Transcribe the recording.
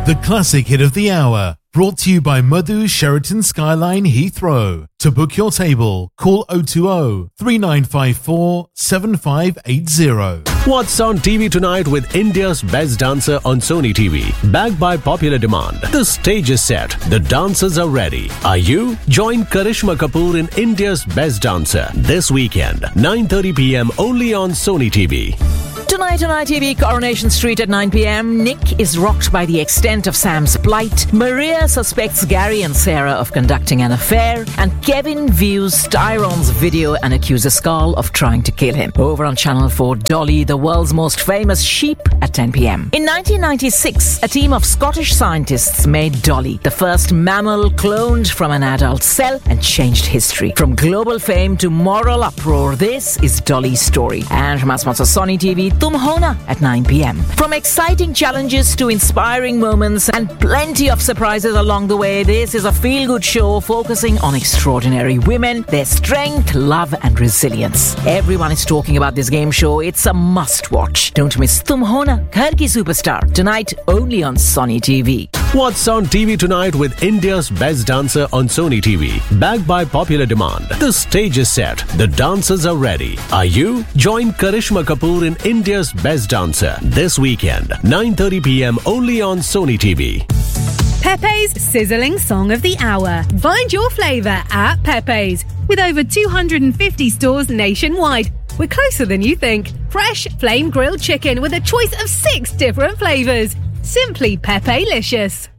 The classic hit of the hour, brought to you by Madhu Sheraton Skyline Heathrow. To book your table, call 020 3954 7580. What's on TV tonight with India's Best Dancer on Sony TV? Backed by popular demand. The stage is set. The dancers are ready. Are you? Join Karishma Kapoor in India's Best Dancer this weekend, 9:30 p.m. only on Sony TV. Tonight on ITV, Coronation Street at 9 p.m. Nick is rocked by the extent of Sam's plight. Maria suspects Gary and Sarah of conducting an affair. And Kevin views Tyrone's video and accuses Carl of trying to kill him. Over on Channel 4, Dolly, the world's most famous sheep, at 10 p.m. In 1996, a team of Scottish scientists made Dolly, the first mammal cloned from an adult cell, and changed history. From global fame to moral uproar, this is Dolly's story. And from our sponsor Sony TV, Tum Hona at 9 p.m. From exciting challenges to inspiring moments and plenty of surprises along the way, this is a feel-good show focusing on extraordinary women, their strength, love and resilience. Everyone is talking about this game show. It's a must-watch. Don't miss Tum Hona, Ghar Ki Superstar, tonight only on Sony TV. What's on TV tonight with India's Best Dancer on Sony TV? Backed by popular demand. The stage is set. The dancers are ready. Are you? Join Karishma Kapoor in India's Best Dancer this weekend, 9:30 p.m. only on Sony TV. Pepe's sizzling song of the hour. Find your flavour at Pepe's. With over 250 stores nationwide. We're closer than you think. Fresh flame grilled chicken with a choice of 6 different flavours. Simply Pepe-licious.